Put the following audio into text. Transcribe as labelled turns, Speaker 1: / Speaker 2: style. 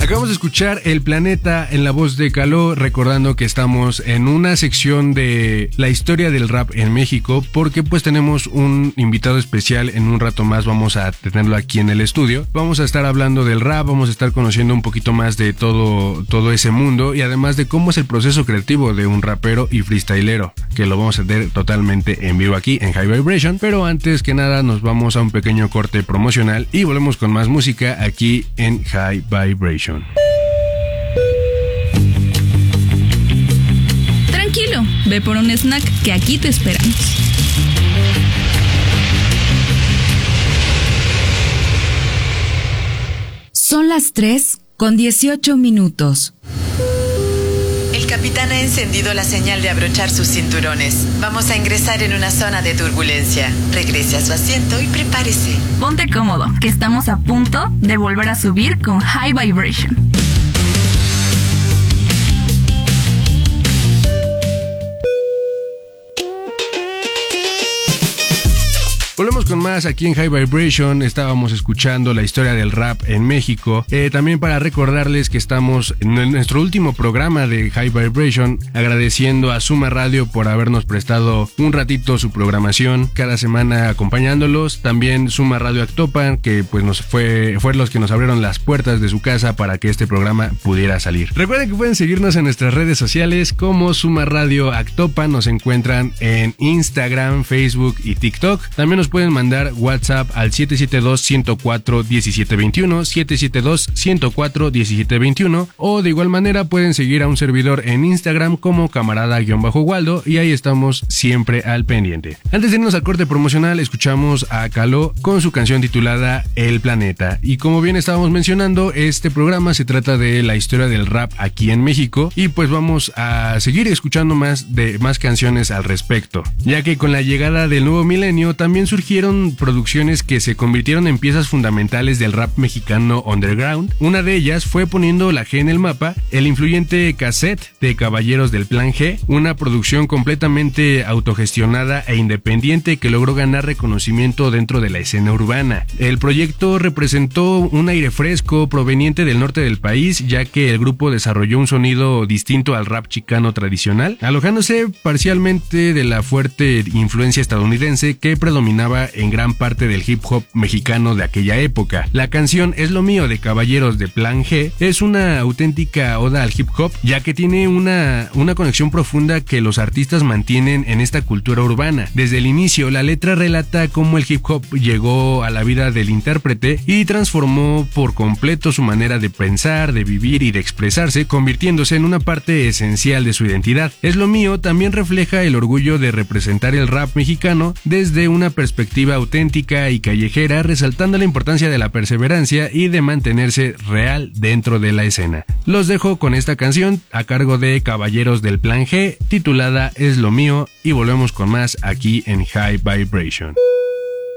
Speaker 1: Acabamos de escuchar El Planeta en la voz de Caló, recordando que estamos en una sección de la historia del rap en México, porque pues tenemos un invitado especial. En un rato más vamos a tenerlo aquí en el estudio. Vamos a estar hablando del rap, vamos a estar conociendo un poquito más de todo ese mundo, y además de cómo es el proceso creativo de un rapero y freestylero, que lo vamos a tener totalmente en vivo aquí en High Vibration. Pero antes que nada nos vamos a un pequeño corte promocional y volvemos con más música aquí en High Vibration.
Speaker 2: Tranquilo, ve por un snack que aquí te esperamos.
Speaker 3: Son las 3:18.
Speaker 4: El capitán ha encendido la señal de abrochar sus cinturones. Vamos a ingresar en una zona de turbulencia. Regrese a su asiento y prepárese.
Speaker 2: Ponte cómodo, que estamos a punto de volver a subir con High Vibration.
Speaker 1: Volvemos con más aquí en High Vibration. Estábamos escuchando la historia del rap en México. También para recordarles que estamos en nuestro último programa de High Vibration, agradeciendo a Suma Radio por habernos prestado un ratito su programación cada semana acompañándolos. También Suma Radio Actopan, que pues fue los que nos abrieron las puertas de su casa para que este programa pudiera salir. Recuerden que pueden seguirnos en nuestras redes sociales como Suma Radio Actopan. Nos encuentran en Instagram, Facebook y TikTok. También nos pueden mandar WhatsApp al 772-104-1721, 772-104-1721, o de igual manera pueden seguir a un servidor en Instagram como camarada-waldo, y ahí estamos siempre al pendiente. Antes de irnos al corte promocional, escuchamos a Caló con su canción titulada El Planeta. Y como bien estábamos mencionando, este programa se trata de la historia del rap aquí en México, y pues vamos a seguir escuchando más canciones al respecto, ya que con la llegada del nuevo milenio también surgieron producciones que se convirtieron en piezas fundamentales del rap mexicano underground. Una de ellas fue Poniendo la G en el Mapa, el influyente cassette de Caballeros del Plan G, una producción completamente autogestionada e independiente que logró ganar reconocimiento dentro de la escena urbana. El proyecto representó un aire fresco proveniente del norte del país, ya que el grupo desarrolló un sonido distinto al rap chicano tradicional, alojándose parcialmente de la fuerte influencia estadounidense que predominaba en gran parte del hip hop mexicano de aquella época. La canción Es lo mío de Caballeros de Plan G es una auténtica oda al hip hop, ya que tiene una conexión profunda que los artistas mantienen en esta cultura urbana. Desde el inicio, la letra relata cómo el hip hop llegó a la vida del intérprete y transformó por completo su manera de pensar, de vivir y de expresarse, convirtiéndose en una parte esencial de su identidad. Es lo mío también refleja el orgullo de representar el rap mexicano desde una perspectiva auténtica y callejera, resaltando la importancia de la perseverancia y de mantenerse real dentro de la escena. Los dejo con esta canción a cargo de Caballeros del Plan G, titulada Es lo mío, y volvemos con más aquí en High Vibration.